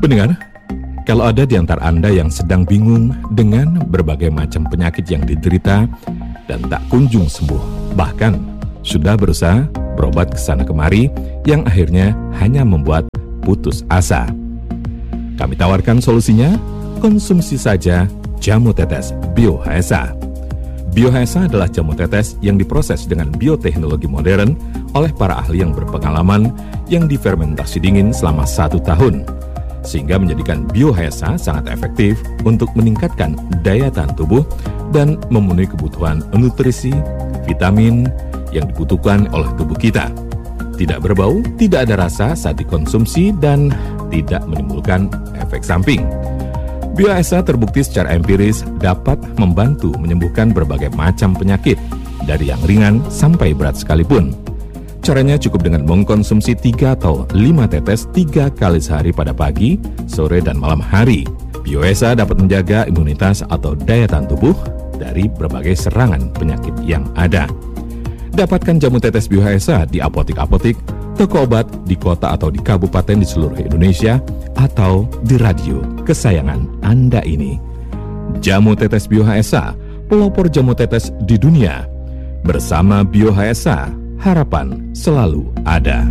Pendengar, kalau ada di antara Anda yang sedang bingung dengan berbagai macam penyakit yang diderita dan tak kunjung sembuh, bahkan sudah berusaha berobat ke sana kemari yang akhirnya hanya membuat putus asa. Kami tawarkan solusinya, konsumsi saja jamu tetes BioHSA. BioHSA adalah jamu tetes yang diproses dengan bioteknologi modern oleh para ahli yang berpengalaman yang difermentasi dingin selama 1 tahun, sehingga menjadikan BioHSA sangat efektif untuk meningkatkan daya tahan tubuh dan memenuhi kebutuhan nutrisi, vitamin yang dibutuhkan oleh tubuh kita. Tidak berbau, tidak ada rasa saat dikonsumsi, dan tidak menimbulkan efek samping. BioHSA terbukti secara empiris dapat membantu menyembuhkan berbagai macam penyakit, dari yang ringan sampai berat sekalipun. Caranya cukup dengan mengkonsumsi 3 atau 5 tetes 3 kali sehari pada pagi, sore, dan malam hari. BioHSA dapat menjaga imunitas atau daya tahan tubuh dari berbagai serangan penyakit yang ada. Dapatkan jamu tetes BioHSA di apotik-apotik, toko obat di kota atau di kabupaten di seluruh Indonesia, atau di radio kesayangan Anda ini. Jamu tetes BioHSA, pelopor jamu tetes di dunia. Bersama BioHSA, harapan selalu ada.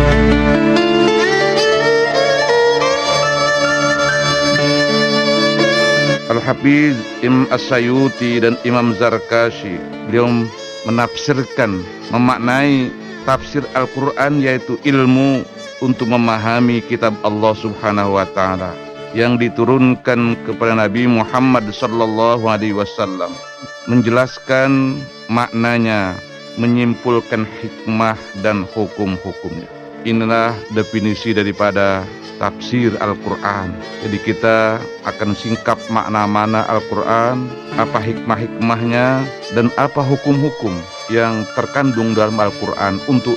Al-Hafiz Imam As-Sayuti dan Imam Zarkashi, beliau menafsirkan, memaknai tafsir Al-Quran, yaitu ilmu untuk memahami kitab Allah Subhanahu wa Ta'ala yang diturunkan kepada Nabi Muhammad sallallahu alaihi wasallam, menjelaskan maknanya, menyimpulkan hikmah dan hukum-hukumnya. Inilah definisi daripada tafsir Al-Quran. Jadi kita akan singkap makna-makna Al-Quran, apa hikmah-hikmahnya, dan apa hukum-hukum yang terkandung dalam Al-Quran untuk